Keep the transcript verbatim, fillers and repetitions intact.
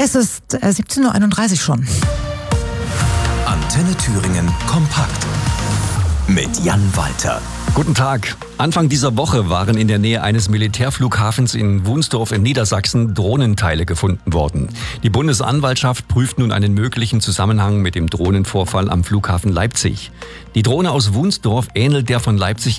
Es ist äh, siebzehn Uhr einunddreißig schon. Antenne Thüringen kompakt mit Jan Walter. Guten Tag. Anfang dieser Woche waren in der Nähe eines Militärflughafens in Wunsdorf in Niedersachsen Drohnenteile gefunden worden. Die Bundesanwaltschaft prüft nun einen möglichen Zusammenhang mit dem Drohnenvorfall am Flughafen Leipzig. Die Drohne aus Wunsdorf ähnelt der von Leipzig